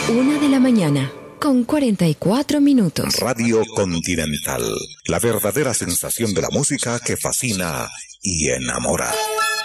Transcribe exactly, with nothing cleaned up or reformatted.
Una de la mañana, con cuarenta y cuatro minutos. Radio Continental, la verdadera sensación de la música que fascina y enamora.